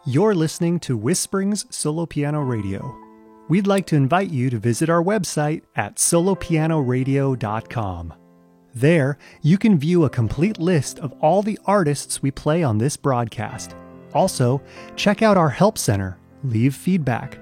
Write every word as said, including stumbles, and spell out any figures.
You're listening to Whisperings Solo Piano Radio. We'd like to invite you to visit our website at solo piano radio dot com. There, you can view a complete list of all the artists we play on this broadcast. Also, check out our Help Center, leave feedback,